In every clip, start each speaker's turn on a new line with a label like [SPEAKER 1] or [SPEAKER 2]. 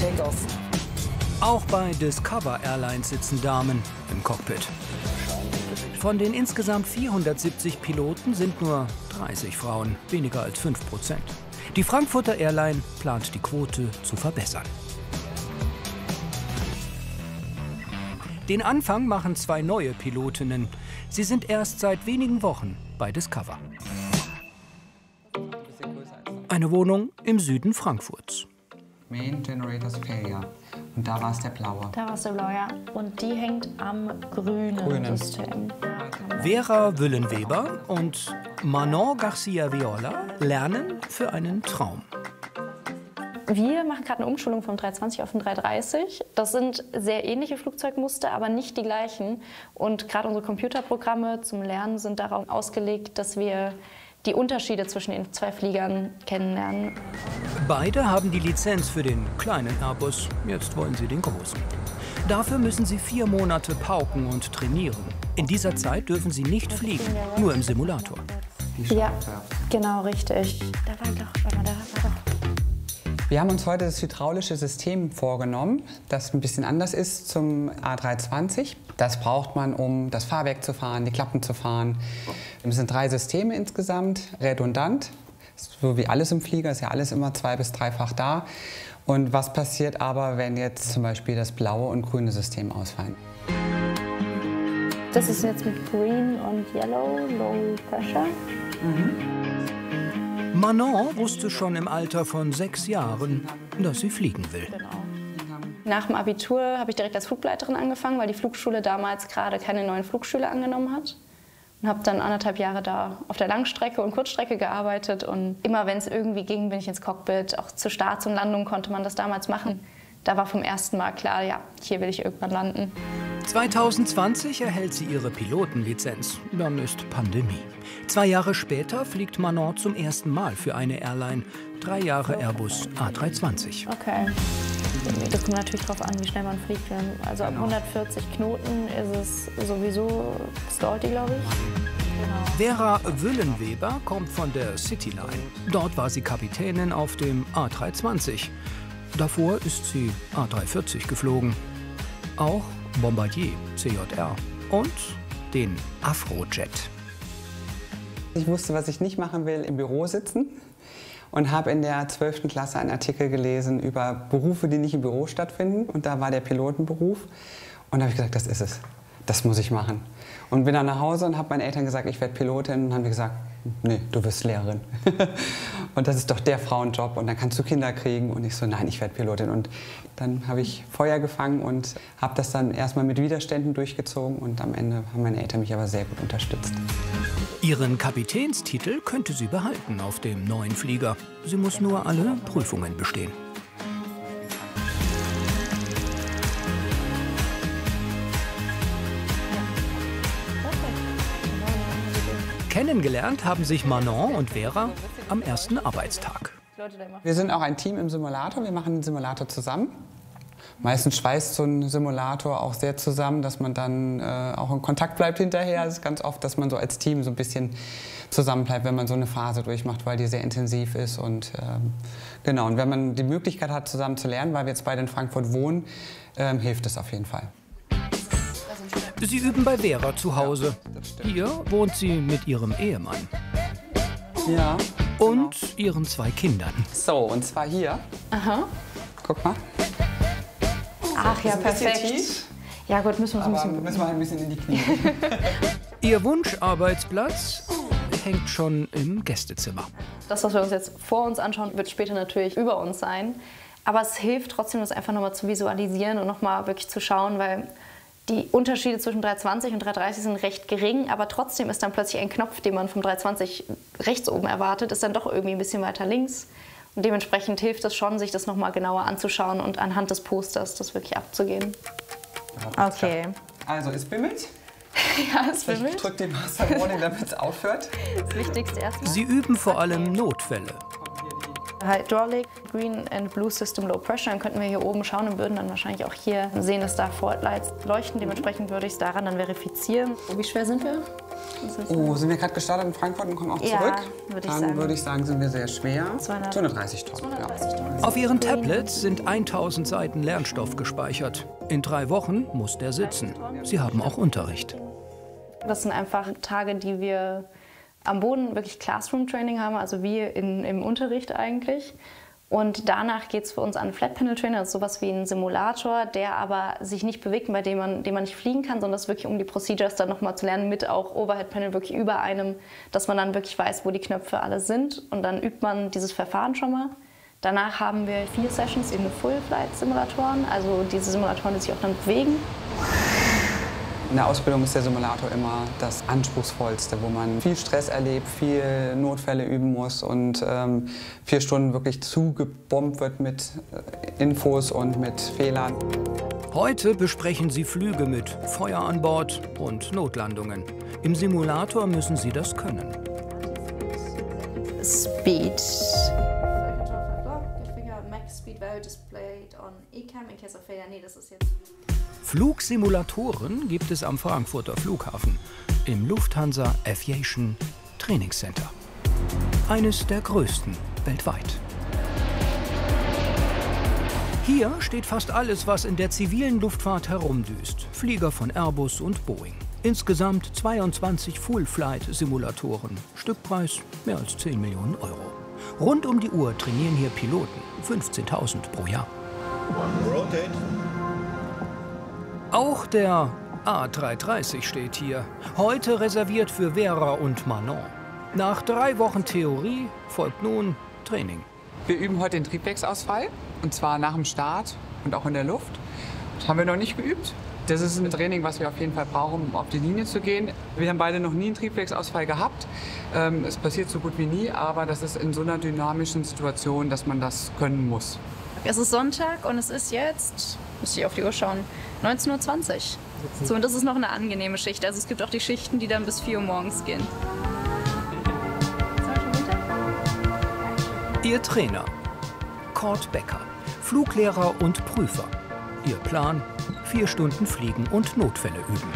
[SPEAKER 1] Takeoff. Auch bei Discover Airlines sitzen Damen im Cockpit. Von den insgesamt 470 Piloten sind nur 30 Frauen, weniger als 5%. Die Frankfurter Airline plant die Quote zu verbessern. Den Anfang machen 2 neue Pilotinnen. Sie sind erst seit wenigen Wochen bei Discover. Eine Wohnung im Süden Frankfurts.
[SPEAKER 2] Main Generators Failure. Und da war es der blaue.
[SPEAKER 3] Da war es der blaue, ja. Und die hängt am grünen System.
[SPEAKER 1] Vera Wüllenweber und Manon Garcia Viola lernen für einen Traum.
[SPEAKER 3] Wir machen gerade eine Umschulung vom 320 auf den 330. Das sind sehr ähnliche Flugzeugmuster, aber nicht die gleichen. Und gerade unsere Computerprogramme zum Lernen sind darauf ausgelegt, dass wir die Unterschiede zwischen den 2 Fliegern kennenlernen.
[SPEAKER 1] Beide haben die Lizenz für den kleinen Airbus. Jetzt wollen sie den großen. Dafür müssen sie 4 Monate pauken und trainieren. In dieser Zeit dürfen sie nicht fliegen, nur im Simulator.
[SPEAKER 3] Ja, genau, richtig. Da war doch.
[SPEAKER 2] Wir haben uns heute das hydraulische System vorgenommen, das ein bisschen anders ist zum A320. Das braucht man, um das Fahrwerk zu fahren, die Klappen zu fahren. Es sind 3 Systeme insgesamt, redundant, so wie alles im Flieger, ist ja alles immer 2- bis 3-fach da. Und was passiert aber, wenn jetzt zum Beispiel das blaue und grüne System ausfallen?
[SPEAKER 3] Das ist jetzt mit Green und Yellow, Low Pressure.
[SPEAKER 1] Manon wusste schon im Alter von 6 Jahren, dass sie fliegen will.
[SPEAKER 3] Genau. Nach dem Abitur habe ich direkt als Flugleiterin angefangen, weil die Flugschule damals gerade keine neuen Flugschüler angenommen hat. Und habe dann 1,5 Jahre da auf der Langstrecke und Kurzstrecke gearbeitet. Und immer wenn es irgendwie ging, bin ich ins Cockpit. Auch zu Starts und Landungen konnte man das damals machen. Da war vom ersten Mal klar, ja, hier will ich irgendwann landen.
[SPEAKER 1] 2020 erhält sie ihre Pilotenlizenz. Dann ist Pandemie. 2 Jahre später fliegt Manon zum ersten Mal für eine Airline. 3 Jahre Airbus A320.
[SPEAKER 3] Okay. Das kommt natürlich darauf an, wie schnell man fliegt. Also ab 140 Knoten ist es sowieso Stalty, glaube ich.
[SPEAKER 1] Vera Wüllenweber kommt von der Cityline. Dort war sie Kapitänin auf dem A320. Davor ist sie A340 geflogen. Auch Bombardier, CJR und den Afrojet.
[SPEAKER 2] Ich wusste, was ich nicht machen will, im Büro sitzen. Und habe in der 12. Klasse einen Artikel gelesen über Berufe, die nicht im Büro stattfinden. Und da war der Pilotenberuf. Und da habe ich gesagt, das ist es. Das muss ich machen. Und bin dann nach Hause und habe meinen Eltern gesagt, ich werde Pilotin. Und haben die gesagt, nee, du wirst Lehrerin. Und das ist doch der Frauenjob. Und dann kannst du Kinder kriegen. Und ich so, nein, ich werde Pilotin. Und dann habe ich Feuer gefangen und habe das dann erstmal mit Widerständen durchgezogen. Und am Ende haben meine Eltern mich aber sehr gut unterstützt.
[SPEAKER 1] Ihren Kapitänstitel könnte sie behalten auf dem neuen Flieger. Sie muss nur alle Prüfungen bestehen. Kennengelernt haben sich Manon und Vera am ersten Arbeitstag.
[SPEAKER 2] Wir sind auch ein Team im Simulator. Wir machen den Simulator zusammen. Meistens schweißt so ein Simulator auch sehr zusammen, dass man dann auch in Kontakt bleibt hinterher. Es ist ganz oft, dass man so als Team so ein bisschen zusammenbleibt, wenn man so eine Phase durchmacht, weil die sehr intensiv ist. Und genau, und wenn man die Möglichkeit hat, zusammen zu lernen, weil wir jetzt beide in Frankfurt wohnen, hilft es auf jeden Fall.
[SPEAKER 1] Sie üben bei Vera zu Hause. Hier wohnt sie mit ihrem Ehemann.
[SPEAKER 2] Ja.
[SPEAKER 1] Und ihren 2 Kindern.
[SPEAKER 2] So, und zwar hier.
[SPEAKER 3] Aha.
[SPEAKER 2] Guck mal.
[SPEAKER 3] Ach ja, perfekt.
[SPEAKER 2] Tief,
[SPEAKER 3] Ja gut, müssen wir uns
[SPEAKER 2] aber müssen wir ein bisschen in die Knie.
[SPEAKER 1] Ihr Wunscharbeitsplatz hängt schon im Gästezimmer.
[SPEAKER 3] Das, was wir uns jetzt vor uns anschauen, wird später natürlich über uns sein. Aber es hilft trotzdem, das einfach nochmal zu visualisieren und nochmal wirklich zu schauen, weil die Unterschiede zwischen 320 und 330 sind recht gering, aber trotzdem ist dann plötzlich ein Knopf, den man vom 320 rechts oben erwartet, ist dann doch irgendwie ein bisschen weiter links. Und dementsprechend hilft es schon, sich das nochmal genauer anzuschauen und anhand des Posters das wirklich abzugeben. Okay.
[SPEAKER 2] Also, es bimmelt.
[SPEAKER 3] Ja, es bimmelt.
[SPEAKER 2] Ich drücke den Master Warning, damit es aufhört.
[SPEAKER 3] Das Wichtigste erstmal.
[SPEAKER 1] Sie üben vor allem Notfälle.
[SPEAKER 3] Hydraulic, Green and Blue System Low Pressure. Dann könnten wir hier oben schauen und würden dann wahrscheinlich auch hier sehen, dass da Fault Lights leuchten. Dementsprechend würde ich es daran dann verifizieren. Wie schwer sind wir?
[SPEAKER 2] Oh, sind wir gerade gestartet in Frankfurt und kommen auch
[SPEAKER 3] Ja,
[SPEAKER 2] zurück?
[SPEAKER 3] würde ich
[SPEAKER 2] Dann
[SPEAKER 3] sagen.
[SPEAKER 2] würde ich sagen, sind wir sehr schwer.
[SPEAKER 3] 230
[SPEAKER 2] Tonnen.
[SPEAKER 3] 230 Tonnen.
[SPEAKER 1] Auf ihren Tablets sind 1000 Seiten Lernstoff gespeichert. In 3 Wochen muss der sitzen. Sie haben auch Unterricht.
[SPEAKER 3] Das sind einfach Tage, die wir am Boden wirklich Classroom-Training haben, also wie im Unterricht eigentlich. Und danach geht es für uns an Flat-Panel-Training, also sowas wie ein Simulator, der aber sich nicht bewegt, bei dem man nicht fliegen kann, sondern es wirklich um die Procedures dann nochmal zu lernen, mit auch Overhead-Panel wirklich über einem, dass man dann wirklich weiß, wo die Knöpfe alle sind. Und dann übt man dieses Verfahren schon mal. Danach haben wir 4 Sessions in Full-Flight-Simulatoren, also diese Simulatoren, die sich auch dann bewegen.
[SPEAKER 2] In der Ausbildung ist der Simulator immer das Anspruchsvollste, wo man viel Stress erlebt, viel Notfälle üben muss und 4 Stunden wirklich zugebombt wird mit Infos und mit Fehlern.
[SPEAKER 1] Heute besprechen sie Flüge mit Feuer an Bord und Notlandungen. Im Simulator müssen sie das können.
[SPEAKER 3] Speed.
[SPEAKER 1] Flugsimulatoren gibt es am Frankfurter Flughafen im Lufthansa Aviation Training Center. Eines der größten weltweit. Hier steht fast alles, was in der zivilen Luftfahrt herumdüst. Flieger von Airbus und Boeing. Insgesamt 22 Full-Flight-Simulatoren. Stückpreis mehr als 10 Millionen Euro. Rund um die Uhr trainieren hier Piloten, 15.000 pro Jahr. Auch der A330 steht hier, heute reserviert für Vera und Manon. Nach 3 Wochen Theorie folgt nun Training.
[SPEAKER 2] Wir üben heute den Triebwerksausfall, und zwar nach dem Start und auch in der Luft. Das haben wir noch nicht geübt. Das ist ein Training, was wir auf jeden Fall brauchen, um auf die Linie zu gehen. Wir haben beide noch nie einen Triebwerksausfall gehabt. Es passiert so gut wie nie, aber das ist in so einer dynamischen Situation, dass man das können muss.
[SPEAKER 4] Es ist Sonntag und es ist jetzt, müsste ich auf die Uhr schauen, 19:20 Uhr. So, und das ist noch eine angenehme Schicht. Also es gibt auch die Schichten, die dann bis 4 Uhr morgens gehen.
[SPEAKER 1] Ihr Trainer, Cord Becker, Fluglehrer und Prüfer. Ihr Plan, 4 Stunden fliegen und Notfälle üben.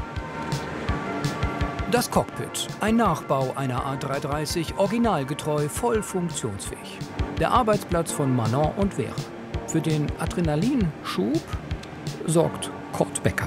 [SPEAKER 1] Das Cockpit, ein Nachbau einer A330, originalgetreu, voll funktionsfähig. Der Arbeitsplatz von Manon und Vera. Für den Adrenalinschub sorgt Cord Becker.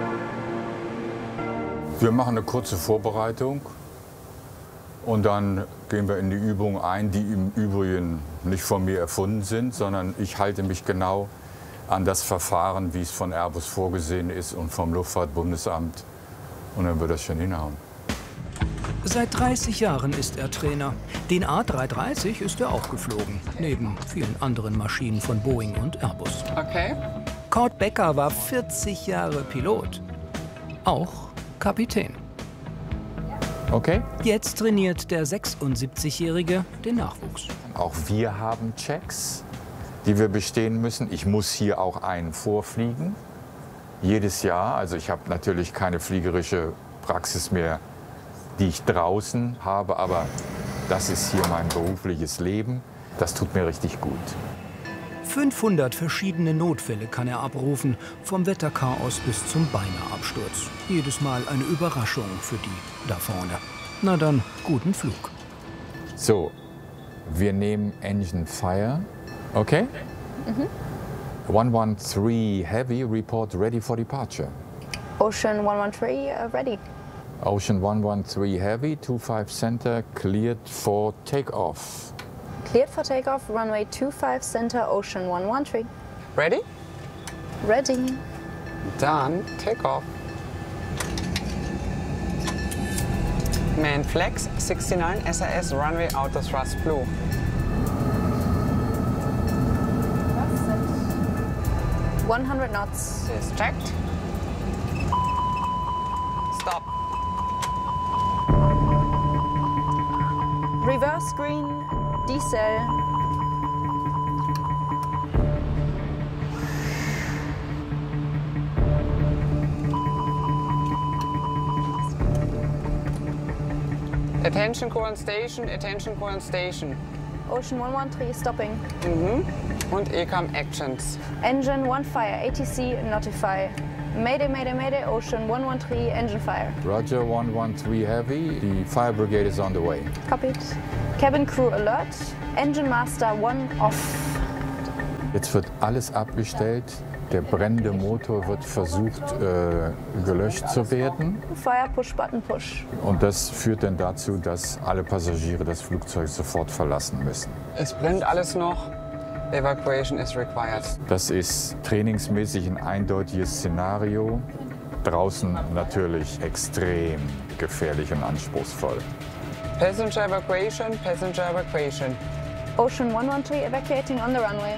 [SPEAKER 5] Wir machen eine kurze Vorbereitung und dann gehen wir in die Übungen ein, die im Übrigen nicht von mir erfunden sind, sondern ich halte mich genau an das Verfahren, wie es von Airbus vorgesehen ist und vom Luftfahrtbundesamt. Und dann wird das schon hinhauen.
[SPEAKER 1] Seit 30 Jahren ist er Trainer. Den A330 ist er auch geflogen, neben vielen anderen Maschinen von Boeing und Airbus.
[SPEAKER 2] Okay.
[SPEAKER 1] Cord Becker war 40 Jahre Pilot, auch Kapitän.
[SPEAKER 5] Okay?
[SPEAKER 1] Jetzt trainiert der 76-Jährige den Nachwuchs.
[SPEAKER 5] Auch wir haben Checks, die wir bestehen müssen. Ich muss hier auch einen vorfliegen, jedes Jahr. Also ich habe natürlich keine fliegerische Praxis mehr, die ich draußen habe, aber das ist hier mein berufliches Leben. Das tut mir richtig gut.
[SPEAKER 1] 500 verschiedene Notfälle kann er abrufen, vom Wetterchaos bis zum Beinaheabsturz. Jedes Mal eine Überraschung für die da vorne. Na dann, guten Flug.
[SPEAKER 5] So, wir nehmen Engine Fire, okay? 113 Heavy, report ready for departure.
[SPEAKER 3] Ocean 113, ready.
[SPEAKER 5] Ocean 113 Heavy, 25 Center, cleared for takeoff.
[SPEAKER 3] Cleared for takeoff, runway 25 center, Ocean 113.
[SPEAKER 2] Ready?
[SPEAKER 3] Ready.
[SPEAKER 2] Dann take off. Man flex 69 SAS runway auto thrust blue.
[SPEAKER 3] That's 100 knots.
[SPEAKER 2] Is checked. Stop.
[SPEAKER 3] Reverse green, decel.
[SPEAKER 2] Attention current station, attention current station.
[SPEAKER 3] Ocean 113 stopping.
[SPEAKER 2] Und ECAM Actions.
[SPEAKER 3] Engine 1 fire, ATC notify. Mayday, mayday, mayday, Ocean 113 engine fire.
[SPEAKER 5] Roger, 113 Heavy. The fire brigade is on the way.
[SPEAKER 3] Copied. Cabin crew alert. Engine master 1 off.
[SPEAKER 5] Jetzt wird alles abgestellt. Der brennende Motor wird versucht, gelöscht zu werden.
[SPEAKER 3] Fire push button push.
[SPEAKER 5] Und das führt dann dazu, dass alle Passagiere das Flugzeug sofort verlassen müssen.
[SPEAKER 2] Es brennt alles noch. Evacuation is required.
[SPEAKER 5] Das ist trainingsmäßig ein eindeutiges Szenario. Draußen natürlich extrem gefährlich und anspruchsvoll.
[SPEAKER 2] Passenger evacuation, passenger evacuation.
[SPEAKER 3] Ocean 113 evacuating on the runway.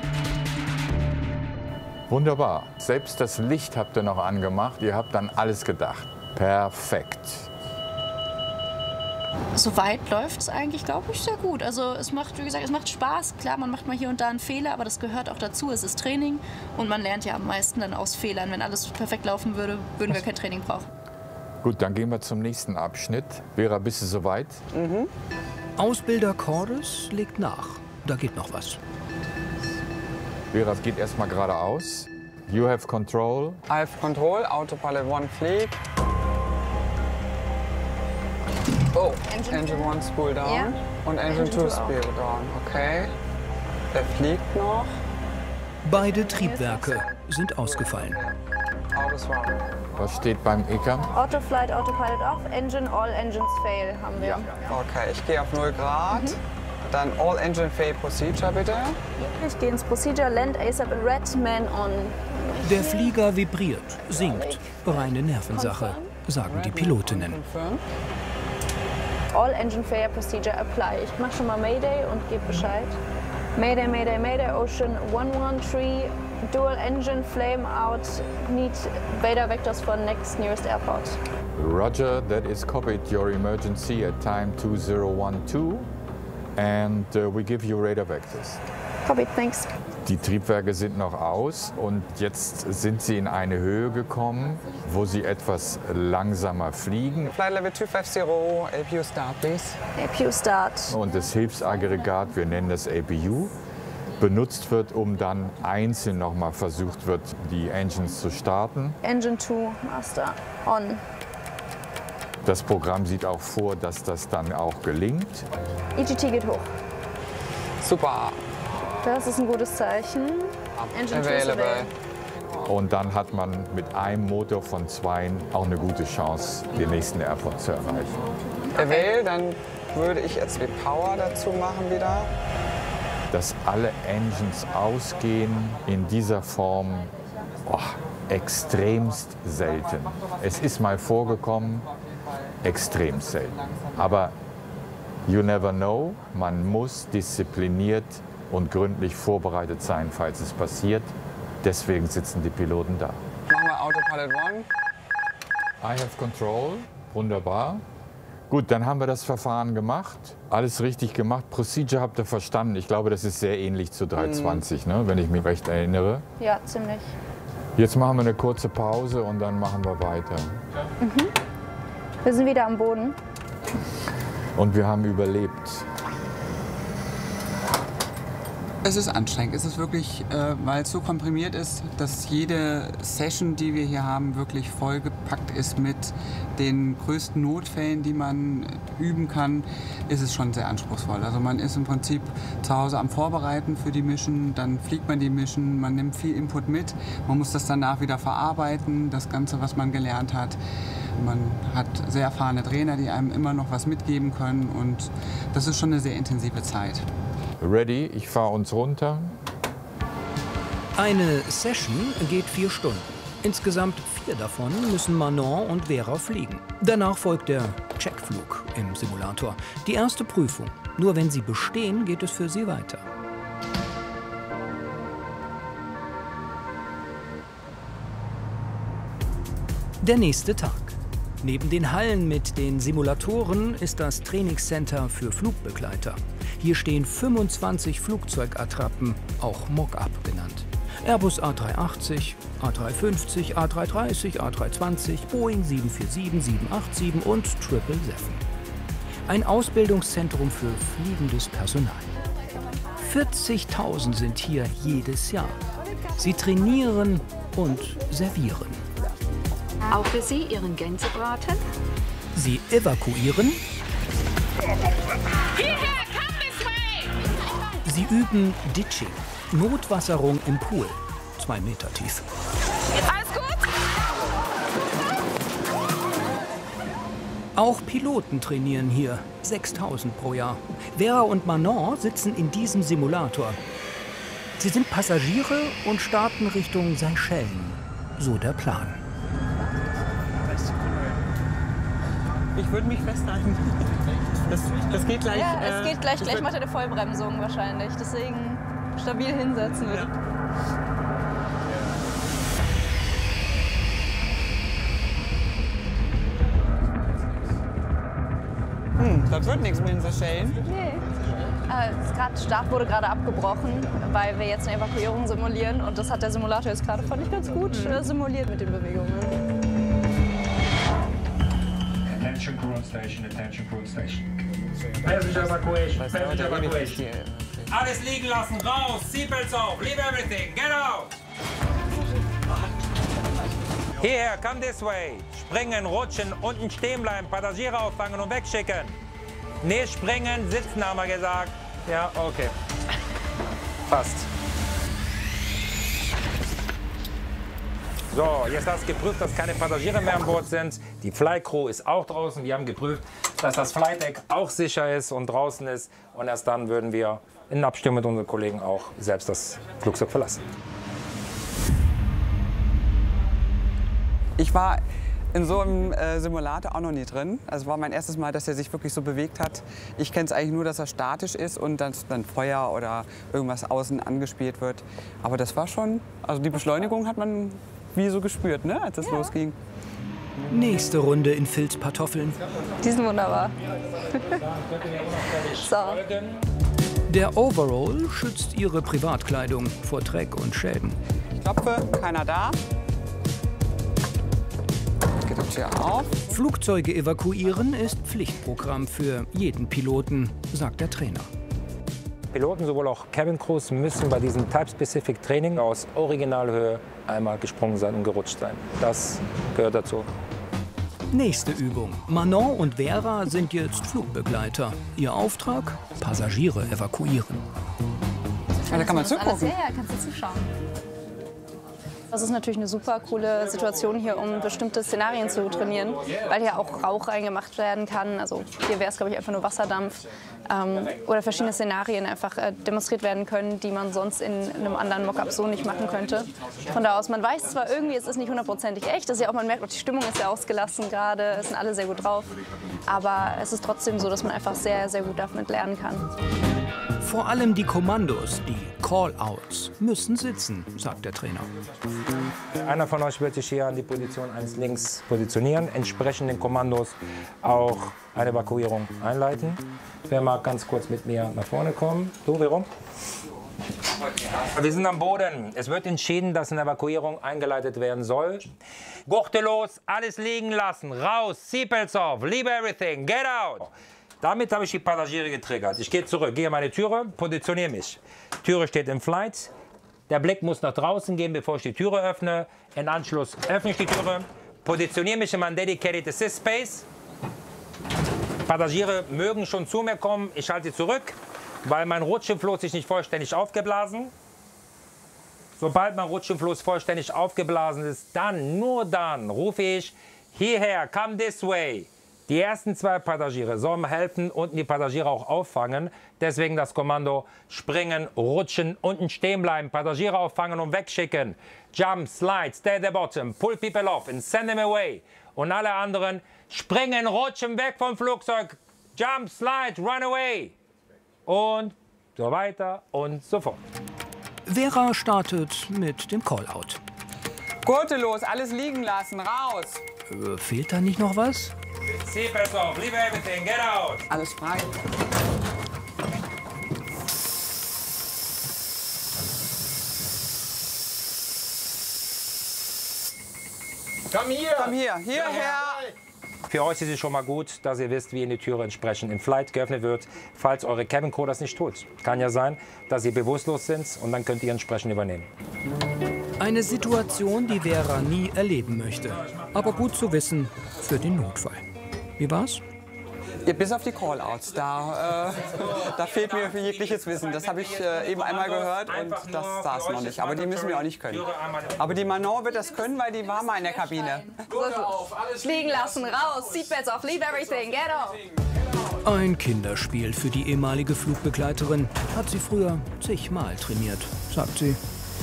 [SPEAKER 5] Wunderbar. Selbst das Licht habt ihr noch angemacht. Ihr habt an alles gedacht. Perfekt.
[SPEAKER 4] Soweit läuft es eigentlich, glaube ich, sehr gut. Also es macht, wie gesagt, es macht Spaß. Klar, man macht mal hier und da einen Fehler, aber das gehört auch dazu. Es ist Training und man lernt ja am meisten dann aus Fehlern. Wenn alles perfekt laufen würde, würden wir kein Training brauchen.
[SPEAKER 5] Gut, dann gehen wir zum nächsten Abschnitt. Vera, bist du soweit?
[SPEAKER 1] Ausbilder Cordes legt nach. Da geht noch was.
[SPEAKER 5] Vera, es geht erstmal geradeaus. You have control.
[SPEAKER 2] I have control, Autopilot 1 fliegt. Oh, Engine 1 spool down.
[SPEAKER 3] Ja.
[SPEAKER 2] Und Engine 2 spool down. Okay. Der fliegt noch.
[SPEAKER 1] Beide Triebwerke sind ausgefallen.
[SPEAKER 2] Autos run.
[SPEAKER 5] Was steht beim ECAM?
[SPEAKER 3] Autoflight, Autopilot off, Engine, all engines fail haben wir.
[SPEAKER 2] Okay, ich gehe auf 0 Grad. Dann All Engine Fail Procedure bitte.
[SPEAKER 3] Ich gehe ins Procedure, Land ASAP in Red, Man on.
[SPEAKER 1] Der Flieger vibriert, sinkt. Reine Nervensache, sagen die Pilotinnen.
[SPEAKER 3] All Engine Failure Procedure apply. Ich mache schon mal Mayday und gebe Bescheid. Mayday, Mayday, Mayday, Ocean 113, Dual Engine, Flame out, need Vader vectors for next nearest airport.
[SPEAKER 5] Roger, that is copied. Your emergency at time 2012. And we give you radar vectors.
[SPEAKER 3] Copied, thanks.
[SPEAKER 5] Die Triebwerke sind noch aus und jetzt sind sie in eine Höhe gekommen, wo sie etwas langsamer fliegen.
[SPEAKER 2] Flight Level 250, APU start, please.
[SPEAKER 3] APU start.
[SPEAKER 5] Und das Hilfsaggregat, wir nennen das APU, benutzt wird, um dann einzeln nochmal versucht wird, die Engines zu starten.
[SPEAKER 3] Engine 2, Master, on.
[SPEAKER 5] Das Programm sieht auch vor, dass das dann auch gelingt.
[SPEAKER 3] EGT geht hoch.
[SPEAKER 2] Super.
[SPEAKER 3] Das ist ein gutes Zeichen. Engine 2 ist available.
[SPEAKER 5] Und dann hat man mit einem Motor von zwei auch eine gute Chance, den nächsten Airport zu erreichen.
[SPEAKER 2] Avail, dann würde ich jetzt die Power dazu machen wieder.
[SPEAKER 5] Dass alle Engines ausgehen in dieser Form, extremst selten. Es ist mal vorgekommen, extrem selten. Aber you never know, man muss diszipliniert und gründlich vorbereitet sein, falls es passiert. Deswegen sitzen die Piloten da.
[SPEAKER 2] Machen wir Autopilot 1.
[SPEAKER 5] I have control. Wunderbar. Gut, dann haben wir das Verfahren gemacht. Alles richtig gemacht. Procedure habt ihr verstanden. Ich glaube, das ist sehr ähnlich zu 320, ne, wenn ich mich recht erinnere.
[SPEAKER 3] Ja, ziemlich.
[SPEAKER 5] Jetzt machen wir eine kurze Pause und dann machen wir weiter.
[SPEAKER 3] Wir sind wieder am Boden.
[SPEAKER 5] Und wir haben überlebt.
[SPEAKER 2] Es ist anstrengend. Es ist wirklich, weil es so komprimiert ist, dass jede Session, die wir hier haben, wirklich vollgepackt ist mit den größten Notfällen, die man üben kann, ist es schon sehr anspruchsvoll. Also man ist im Prinzip zu Hause am Vorbereiten für die Mission, dann fliegt man die Mission, man nimmt viel Input mit, man muss das danach wieder verarbeiten, das Ganze, was man gelernt hat. Man hat sehr erfahrene Trainer, die einem immer noch was mitgeben können und das ist schon eine sehr intensive Zeit.
[SPEAKER 5] Ready, ich fahre uns runter.
[SPEAKER 1] Eine Session geht 4 Stunden. Insgesamt 4 davon müssen Manon und Vera fliegen. Danach folgt der Checkflug im Simulator. Die erste Prüfung. Nur wenn sie bestehen, geht es für sie weiter. Der nächste Tag. Neben den Hallen mit den Simulatoren ist das Trainingscenter für Flugbegleiter. Hier stehen 25 Flugzeugattrappen, auch Mock-up genannt. Airbus A380, A350, A330, A320, Boeing 747, 787 und 777. Ein Ausbildungszentrum für fliegendes Personal. 40.000 sind hier jedes Jahr. Sie trainieren und servieren.
[SPEAKER 6] Auch für Sie Ihren Gänsebraten?
[SPEAKER 1] Sie evakuieren. Sie üben Ditching, Notwasserung im Pool, 2 Meter tief.
[SPEAKER 7] Alles gut?
[SPEAKER 1] Auch Piloten trainieren hier, 6.000 pro Jahr. Vera und Manon sitzen in diesem Simulator. Sie sind Passagiere und starten Richtung Seychellen. So der Plan.
[SPEAKER 2] Ich würde mich festhalten. Das geht gleich.
[SPEAKER 4] Ja, es geht gleich. Gleich macht er eine Vollbremsung wahrscheinlich. Deswegen stabil hinsetzen würde.
[SPEAKER 2] Das wird nichts mit den Seychellen.
[SPEAKER 4] Nee. Start wurde gerade abgebrochen, weil wir jetzt eine Evakuierung simulieren. Und das hat der Simulator jetzt gerade, fand ich, ganz gut simuliert mit den Bewegungen.
[SPEAKER 8] Attention crew on station, attention crew on station. Passenger evacuation, passenger evacuation. Alles liegen lassen, raus, Seatbelts auf, leave everything, get out!
[SPEAKER 9] Hierher, come this way. Springen, rutschen, unten stehen bleiben, Passagiere auffangen und wegschicken. Nicht springen, sitzen, haben wir gesagt. Ja, okay. Passt. So, jetzt hast du geprüft, dass keine Passagiere mehr an Bord sind. Die Flight-Crew ist auch draußen. Wir haben geprüft, dass das Flight-Deck auch sicher ist und draußen ist. Und erst dann würden wir in Abstimmung mit unseren Kollegen auch selbst das Flugzeug verlassen.
[SPEAKER 2] Ich war in so einem Simulator auch noch nie drin. Also war mein erstes Mal, dass er sich wirklich so bewegt hat. Ich kenne es eigentlich nur, dass er statisch ist und dass dann Feuer oder irgendwas außen angespielt wird. Aber das war schon, also die Beschleunigung hat man wie so gespürt, ne, als es losging.
[SPEAKER 1] Nächste Runde in Filzpantoffeln.
[SPEAKER 4] Die sind wunderbar. So.
[SPEAKER 1] Der Overall schützt ihre Privatkleidung vor Dreck und Schäden.
[SPEAKER 2] Ich klopfe, keiner da. Geht die Tür auf.
[SPEAKER 1] Flugzeuge evakuieren ist Pflichtprogramm für jeden Piloten, sagt der Trainer.
[SPEAKER 9] Piloten, sowohl auch Cabin Crews, müssen bei diesem Type-Specific Training aus Originalhöhe einmal gesprungen sein und gerutscht sein. Das gehört dazu.
[SPEAKER 1] Nächste Übung. Manon und Vera sind jetzt Flugbegleiter. Ihr Auftrag? Passagiere evakuieren.
[SPEAKER 2] Ja, da kann man zugucken.
[SPEAKER 4] Ja, kannst du zuschauen. Das ist natürlich eine super coole Situation hier, um bestimmte Szenarien zu trainieren, weil hier auch Rauch reingemacht werden kann. Also hier wäre es, glaube ich, einfach nur Wasserdampf. Oder verschiedene Szenarien einfach demonstriert werden können, die man sonst in einem anderen Mockup so nicht machen könnte. Von da aus, man weiß zwar irgendwie, es ist nicht hundertprozentig echt, das ist ja auch, man merkt auch, die Stimmung ist ja ausgelassen gerade, es sind alle sehr gut drauf. Aber es ist trotzdem so, dass man einfach sehr, sehr gut damit lernen kann.
[SPEAKER 1] Vor allem die Kommandos, die Call-Outs, müssen sitzen, sagt der Trainer.
[SPEAKER 9] Einer von euch wird sich hier an die Position 1 links positionieren, entsprechend den Kommandos auch eine Evakuierung einleiten. Wer mag ganz kurz mit mir nach vorne kommen? Du, Vero? Wir sind am Boden. Es wird entschieden, dass eine Evakuierung eingeleitet werden soll. Gurte los, alles liegen lassen, raus, Seatbelts auf, leave everything, get out. Damit habe ich die Passagiere getriggert. Ich gehe zurück, gehe an meine Türe, positioniere mich. Türe steht im Flight. Der Blick muss nach draußen gehen, bevor ich die Türe öffne. In Anschluss öffne ich die Türe, positioniere mich in meinen Dedicated Assist Space. Passagiere mögen schon zu mir kommen. Ich halte sie zurück, weil mein Rutschenfloß sich nicht vollständig aufgeblasen. Sobald mein Rutschenfloß vollständig aufgeblasen ist, dann, nur dann, rufe ich hierher, come this way. Die ersten 2 Passagiere sollen helfen, unten die Passagiere auch auffangen. Deswegen das Kommando springen, rutschen, unten stehen bleiben, Passagiere auffangen und wegschicken. Jump, slide, stay at the bottom, pull people off and send them away. Und alle anderen springen, rutschen, weg vom Flugzeug, jump, slide, run away. Und so weiter und so fort.
[SPEAKER 1] Vera startet mit dem Call-Out.
[SPEAKER 2] Gurte los, alles liegen lassen, raus.
[SPEAKER 1] Fehlt da nicht noch was?
[SPEAKER 9] Seatbelts off, leave everything, get out.
[SPEAKER 2] Alles frei.
[SPEAKER 8] Komm hier!
[SPEAKER 2] Komm hier, hierher.
[SPEAKER 9] Für euch ist es schon mal gut, dass ihr wisst, wie die Türe entsprechend in Flight geöffnet wird, falls eure Cabin Crew das nicht tut. Kann ja sein, dass sie bewusstlos sind und dann könnt ihr entsprechend übernehmen.
[SPEAKER 1] Eine Situation, die Vera nie erleben möchte. Aber gut zu wissen für den Notfall. Wie war's?
[SPEAKER 2] Ja, bis auf die Callouts, da fehlt mir jegliches Wissen. Das habe ich eben einmal gehört und das saß noch nicht. Aber die müssen wir auch nicht können. Aber die Manon wird das können, weil die war mal in der Kabine.
[SPEAKER 3] Fliegen lassen, raus, Seatbelts off, leave everything, get off.
[SPEAKER 1] Ein Kinderspiel für die ehemalige Flugbegleiterin. Hat sie früher zigmal trainiert, sagt sie.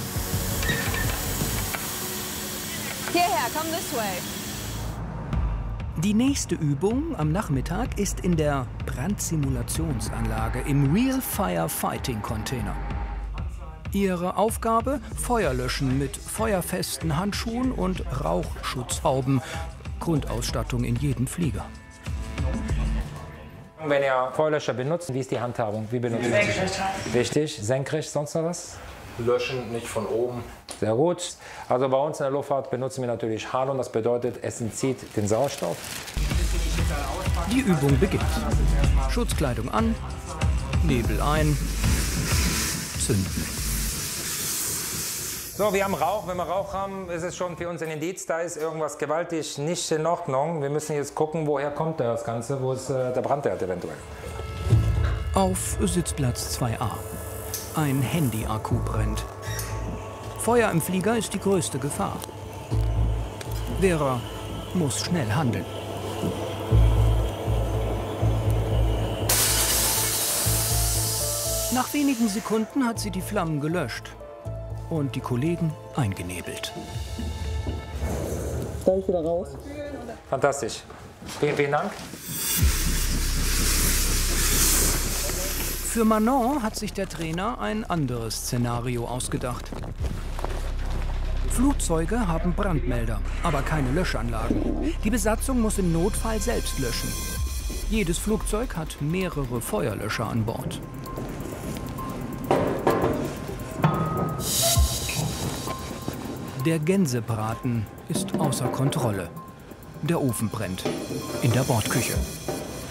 [SPEAKER 3] Hierher, come this way.
[SPEAKER 1] Die nächste Übung am Nachmittag ist in der Brandsimulationsanlage im Real Fire Fighting Container. Ihre Aufgabe: Feuer löschen mit feuerfesten Handschuhen und Rauchschutzhauben. Grundausstattung in jedem Flieger.
[SPEAKER 9] Wenn ihr Feuerlöscher benutzt, wie ist die Handhabung? Wie benutzt ihr sie? Richtig, senkrecht, sonst noch was? Löschen, nicht von oben. Sehr gut. Also bei uns in der Luftfahrt benutzen wir natürlich Halon. Das bedeutet, es entzieht den Sauerstoff.
[SPEAKER 1] Die Übung beginnt. Schutzkleidung an, Nebel ein, zünden.
[SPEAKER 9] So, wir haben Rauch. Wenn wir Rauch haben, ist es schon für uns ein Indiz, da ist irgendwas gewaltig nicht in Ordnung. Wir müssen jetzt gucken, woher kommt das Ganze, wo ist der Brandherd eventuell.
[SPEAKER 1] Auf Sitzplatz 2a. Ein Handy-Akku brennt. Feuer im Flieger ist die größte Gefahr. Vera muss schnell handeln. Nach wenigen Sekunden hat sie die Flammen gelöscht und die Kollegen eingenebelt.
[SPEAKER 2] Soll ich wieder raus?
[SPEAKER 9] Fantastisch. Vielen Dank.
[SPEAKER 1] Für Manon hat sich der Trainer ein anderes Szenario ausgedacht. Flugzeuge haben Brandmelder, aber keine Löschanlagen. Die Besatzung muss im Notfall selbst löschen. Jedes Flugzeug hat mehrere Feuerlöscher an Bord. Der Gänsebraten ist außer Kontrolle. Der Ofen brennt in der Bordküche.